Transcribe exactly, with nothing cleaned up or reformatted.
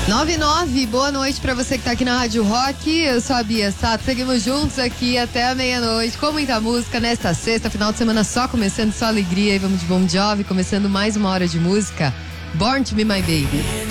nove nove, boa noite pra você que tá aqui na Rádio Rock. Eu sou a Bia Sato, seguimos juntos aqui até a meia-noite com muita música nesta sexta, final de semana só começando, só alegria. E vamos de Bon Jovi, começando mais uma hora de música. Born to be my baby.